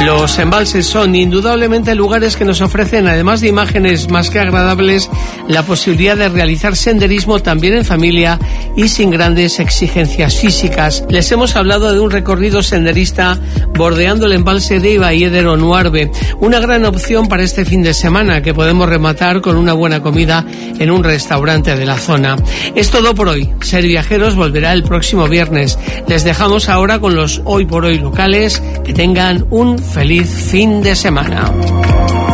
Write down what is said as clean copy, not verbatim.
Los embalses son indudablemente lugares que nos ofrecen, además de imágenes más que agradables, la posibilidad de realizar senderismo también en familia y sin grandes exigencias físicas. Les hemos hablado de un recorrido senderista bordeando el embalse de Ibaieder o Nuarbe, una gran opción para este fin de semana que podemos rematar con una buena comida en un restaurante de la zona. Es todo por hoy. Ser Viajeros volverá el próximo viernes. Les dejamos ahora con los hoy por hoy locales. Que tengan un feliz fin de semana.